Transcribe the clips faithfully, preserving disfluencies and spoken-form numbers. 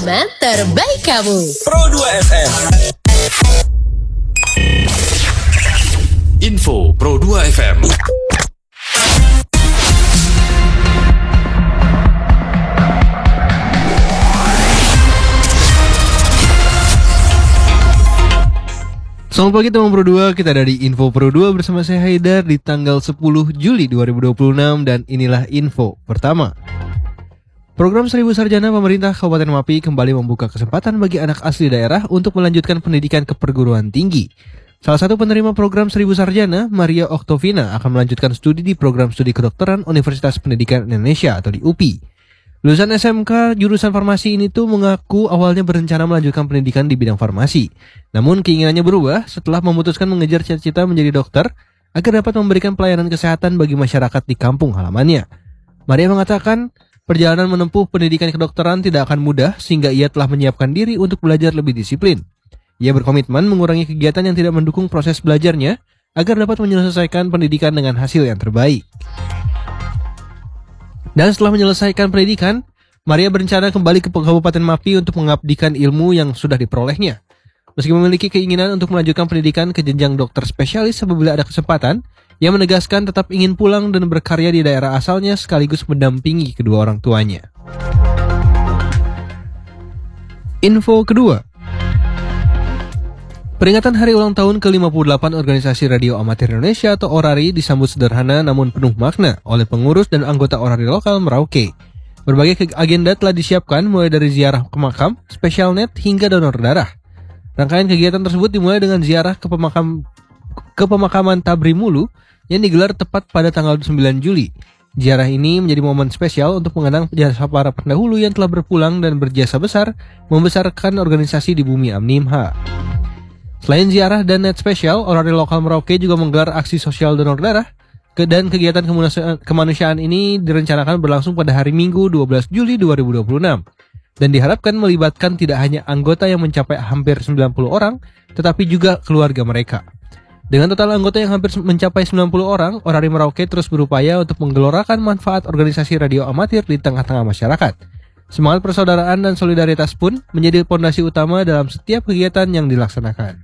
teman terbaik kamu. Pro dua F M. Info Pro dua F M. Selamat pagi teman Pro dua, kita dari Info Pro dua bersama saya Haidar di tanggal sepuluh Juli dua ribu dua puluh enam dan inilah info pertama. Program Seribu Sarjana pemerintah Kabupaten Mapi kembali membuka kesempatan bagi anak asli daerah untuk melanjutkan pendidikan ke perguruan tinggi. Salah satu penerima program Seribu Sarjana, Maria Oktovina, akan melanjutkan studi di program studi kedokteran Universitas Pendidikan Indonesia atau di U P I. Lulusan S M K jurusan farmasi ini tuh mengaku awalnya berencana melanjutkan pendidikan di bidang farmasi. Namun keinginannya berubah setelah memutuskan mengejar cita-cita menjadi dokter agar dapat memberikan pelayanan kesehatan bagi masyarakat di kampung halamannya. Maria mengatakan perjalanan menempuh pendidikan kedokteran tidak akan mudah sehingga ia telah menyiapkan diri untuk belajar lebih disiplin. Ia berkomitmen mengurangi kegiatan yang tidak mendukung proses belajarnya agar dapat menyelesaikan pendidikan dengan hasil yang terbaik. Dan setelah menyelesaikan pendidikan, Maria berencana kembali ke Kabupaten Mapi untuk mengabdikan ilmu yang sudah diperolehnya. Meski memiliki keinginan untuk melanjutkan pendidikan ke jenjang dokter spesialis apabila ada kesempatan, ia menegaskan tetap ingin pulang dan berkarya di daerah asalnya sekaligus mendampingi kedua orang tuanya. Info kedua. Peringatan hari ulang tahun ke lima puluh delapan Organisasi Radio Amatir Indonesia atau ORARI disambut sederhana namun penuh makna oleh pengurus dan anggota ORARI lokal Merauke. Berbagai agenda telah disiapkan mulai dari ziarah ke makam, special net hingga donor darah. Rangkaian kegiatan tersebut dimulai dengan ziarah ke, pemakam, ke pemakaman Tabrimulu yang digelar tepat pada tanggal sembilan Juli. Ziarah ini menjadi momen spesial untuk mengenang jasa para pendahulu yang telah berpulang dan berjasa besar membesarkan organisasi di bumi Amnimha. Selain ziarah dan net spesial, ORARI lokal Merauke juga menggelar aksi sosial donor darah dan kegiatan kemanusiaan ini direncanakan berlangsung pada hari Minggu dua belas Juli dua ribu dua puluh enam dan diharapkan melibatkan tidak hanya anggota yang mencapai hampir sembilan puluh orang, tetapi juga keluarga mereka. Dengan total anggota yang hampir mencapai sembilan puluh orang, ORARI Merauke terus berupaya untuk menggelorakan manfaat organisasi radio amatir di tengah-tengah masyarakat. Semangat persaudaraan dan solidaritas pun menjadi fondasi utama dalam setiap kegiatan yang dilaksanakan.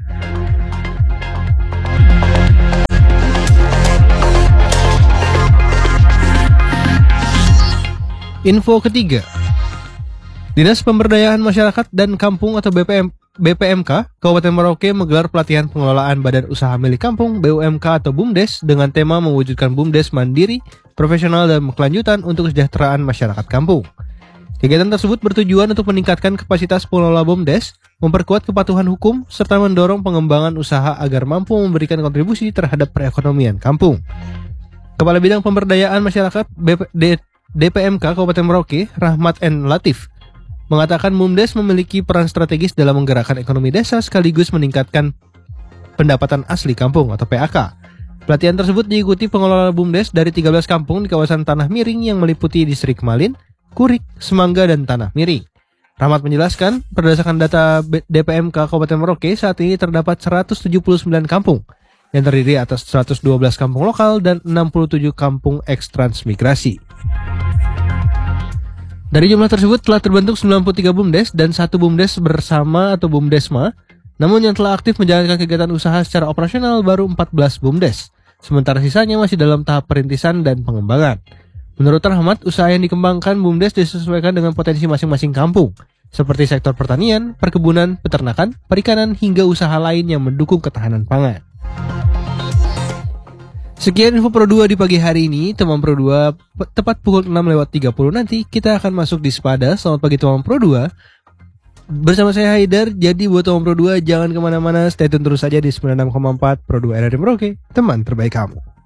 Info ketiga. Dinas Pemberdayaan Masyarakat dan Kampung atau B P M, B P M K Kabupaten Merauke menggelar pelatihan pengelolaan Badan Usaha Milik Kampung B U M K atau BUMDes dengan tema mewujudkan BUMDes mandiri, profesional dan berkelanjutan untuk kesejahteraan masyarakat kampung. Kegiatan tersebut bertujuan untuk meningkatkan kapasitas pengelola BUMDes, memperkuat kepatuhan hukum, serta mendorong pengembangan usaha agar mampu memberikan kontribusi terhadap perekonomian kampung. Kepala Bidang Pemberdayaan Masyarakat B P, D, D P M K Kabupaten Merauke, Rahmat N. Latif, mengatakan BUMDes memiliki peran strategis dalam menggerakkan ekonomi desa sekaligus meningkatkan pendapatan asli kampung atau P A K. Pelatihan tersebut diikuti pengelola BUMDes dari tiga belas kampung di kawasan Tanah Miring yang meliputi distrik Malin, Kurik, Semangga, dan Tanah Miring. Rahmat menjelaskan, berdasarkan data D P M K Kabupaten Merauke, saat ini terdapat seratus tujuh puluh sembilan kampung, yang terdiri atas seratus dua belas kampung lokal dan enam puluh tujuh kampung eks-transmigrasi. Dari jumlah tersebut telah terbentuk sembilan puluh tiga BUMDes dan satu BUMDes bersama atau BUMDesma, namun yang telah aktif menjalankan kegiatan usaha secara operasional baru empat belas BUMDes, sementara sisanya masih dalam tahap perintisan dan pengembangan. Menurut Rahmat, usaha yang dikembangkan BUMDes disesuaikan dengan potensi masing-masing kampung, seperti sektor pertanian, perkebunan, peternakan, perikanan, hingga usaha lain yang mendukung ketahanan pangan. Sekian info Pro dua di pagi hari ini, teman Pro dua, tepat pukul enam lewat tiga puluh nanti kita akan masuk di Sepada. Selamat pagi teman Pro dua, bersama saya Haidar. Jadi buat teman Pro dua jangan kemana-mana, stay tune terus saja di sembilan puluh enam koma empat Pro dua R R I Merauke, teman terbaik kamu.